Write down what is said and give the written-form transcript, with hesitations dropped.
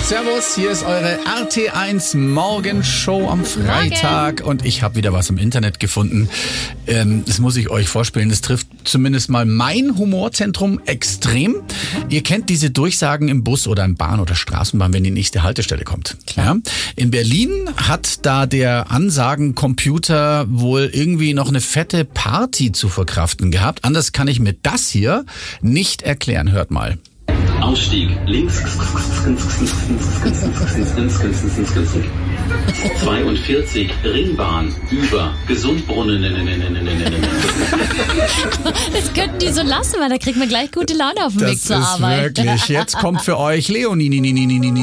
Servus, hier ist eure RT1 Morgenshow am Freitag und ich habe wieder was im Internet gefunden. Das muss ich euch vorspielen. Das trifft zumindest mal mein Humorzentrum extrem. Ihr kennt diese Durchsagen im Bus oder in Bahn oder Straßenbahn, wenn die nächste Haltestelle kommt. Ja? In Berlin hat da der Ansagencomputer wohl irgendwie noch eine fette Party zu verkraften gehabt. Anders kann ich mir das hier nicht erklären. Hört mal. Ausstieg links 42 Ringbahn über Gesundbrunnen. Das könnten die so lassen, weil da kriegt man gleich gute Laune auf dem Weg zur Arbeit. Das ist wirklich. Jetzt kommt für euch Leonie.